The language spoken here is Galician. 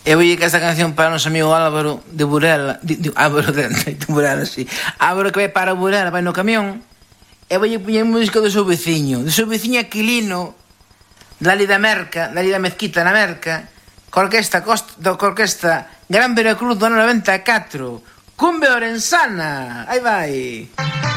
Eu vou que esta canción para o noso amigo Álvaro de Burela. Álvaro de Burela, sí. Álvaro que vai para Burela, vai no camión. E vou poñer música do seu veciño Aquilino, dali da Merca, dali da Mezquita na Merca, co orquesta Gran Veracruz do ano 94, Cumbia Orensana. Aí vai.